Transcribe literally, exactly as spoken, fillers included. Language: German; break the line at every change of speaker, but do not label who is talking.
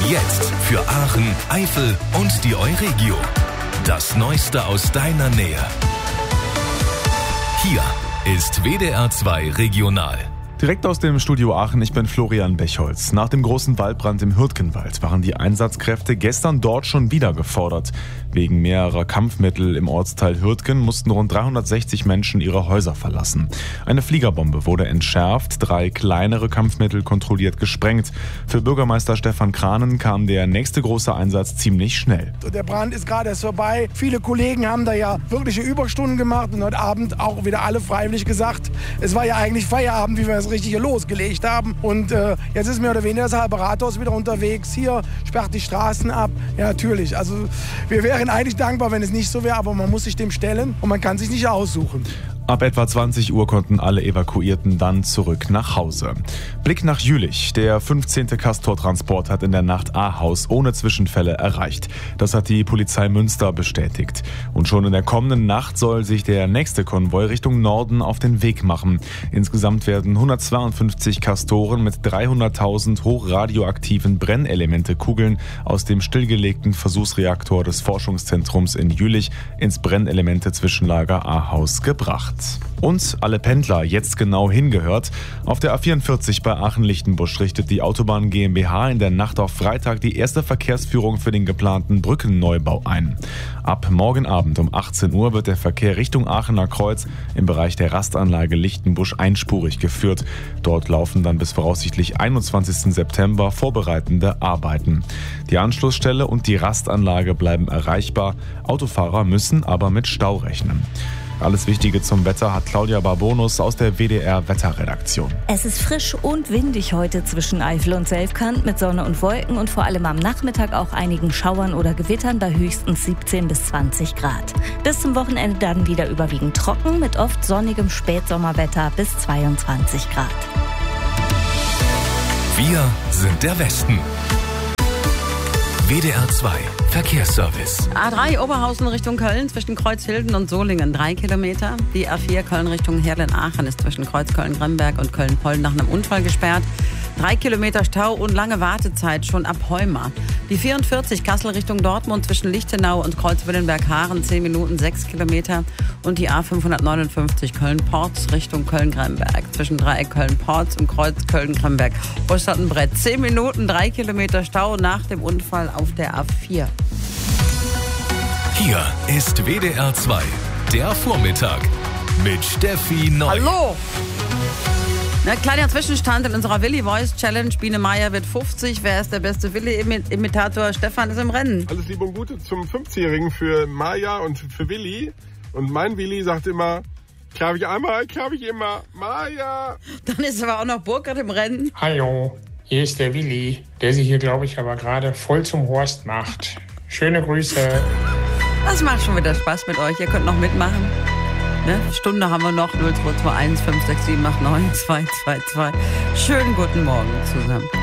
Jetzt für Aachen, Eifel und die Euregio. Das Neueste aus deiner Nähe. Hier ist W D R zwei Regional.
Direkt aus dem Studio Aachen, ich bin Florian Bechholz. Nach dem großen Waldbrand im Hürtgenwald waren die Einsatzkräfte gestern dort schon wieder gefordert. Wegen mehrerer Kampfmittel im Ortsteil Hürtgen mussten rund dreihundertsechzig Menschen ihre Häuser verlassen. Eine Fliegerbombe wurde entschärft, drei kleinere Kampfmittel kontrolliert gesprengt. Für Bürgermeister Stefan Kranen kam der nächste große Einsatz ziemlich schnell.
Der Brand ist gerade erst vorbei. Viele Kollegen haben da ja wirkliche Überstunden gemacht und heute Abend auch wieder alle freiwillig gesagt, es war ja eigentlich Feierabend, wie wir es richtig losgelegt haben. Und äh, jetzt ist mehr oder weniger das halbe Rathaus wieder unterwegs. Hier sperrt die Straßen ab. Ja, natürlich. Also wir wären eigentlich dankbar, wenn es nicht so wäre, aber man muss sich dem stellen und man kann sich nicht aussuchen.
Ab etwa zwanzig Uhr konnten alle Evakuierten dann zurück nach Hause. Blick nach Jülich. Der fünfzehnte Castor-Transport hat in der Nacht Ahaus ohne Zwischenfälle erreicht. Das hat die Polizei Münster bestätigt. Und schon in der kommenden Nacht soll sich der nächste Konvoi Richtung Norden auf den Weg machen. Insgesamt werden hundertzweiundfünfzig Castoren mit dreihunderttausend hochradioaktiven Brennelemente-Kugeln aus dem stillgelegten Versuchsreaktor des Forschungszentrums in Jülich ins Brennelemente-Zwischenlager Ahaus gebracht. Und alle Pendler jetzt genau hingehört. Auf der A vierundvierzig bei Aachen-Lichtenbusch richtet die Autobahn GmbH in der Nacht auf Freitag die erste Verkehrsführung für den geplanten Brückenneubau ein. Ab morgen Abend um achtzehn Uhr wird der Verkehr Richtung Aachener Kreuz im Bereich der Rastanlage Lichtenbusch einspurig geführt. Dort laufen dann bis voraussichtlich einundzwanzigsten September vorbereitende Arbeiten. Die Anschlussstelle und die Rastanlage bleiben erreichbar. Autofahrer müssen aber mit Stau rechnen. Alles Wichtige zum Wetter hat Claudia Barbonus aus der W D R-Wetterredaktion.
Es ist frisch und windig heute zwischen Eifel und Selfkant mit Sonne und Wolken und vor allem am Nachmittag auch einigen Schauern oder Gewittern bei höchstens siebzehn bis zwanzig Grad. Bis zum Wochenende dann wieder überwiegend trocken mit oft sonnigem Spätsommerwetter bis zweiundzwanzig Grad.
Wir sind der Westen. W D R zwei Verkehrsservice.
A drei Oberhausen Richtung Köln zwischen Kreuzhilden und Solingen drei Kilometer. Die A vier Köln Richtung Heerlen-Aachen ist zwischen Kreuz Köln-Gremberg und Köln-Poll nach einem Unfall gesperrt. Drei Kilometer Stau und lange Wartezeit schon ab Heuma. Die vierundvierzig Kassel Richtung Dortmund zwischen Lichtenau und Kreuz-Willenberg-Haaren zehn Minuten sechs Kilometer. Und die A fünfhundertneunundfünfzig Köln-Porz Richtung Köln-Gremberg zwischen Dreieck Köln-Porz und Kreuz Köln-Gremberg. Ostadtenbrett zehn Minuten, drei Kilometer Stau nach dem Unfall auf der A vier.
Hier ist W D R zwei, der Vormittag mit Steffi Neu.
Hallo! Na, kleiner Zwischenstand in unserer Willi Voice Challenge. Biene Meier wird fünfzig. Wer ist der beste Willi-Imitator? Stefan ist im Rennen.
Alles Liebe und Gute zum fünfzigjährigen für Maja und für Willi. Und mein Willi sagt immer, klappe ich einmal, klappe ich immer. Maja!
Dann ist aber auch noch Burkhard im Rennen.
Hallo, hier ist der Willi, der sich hier, glaube ich, aber gerade voll zum Horst macht. Schöne Grüße.
Das macht schon wieder Spaß mit euch. Ihr könnt noch mitmachen. Ne? Stunde haben wir noch. null zwei zwei eins fünf sechs sieben acht neun zwei zwei zwei. Schönen guten Morgen zusammen.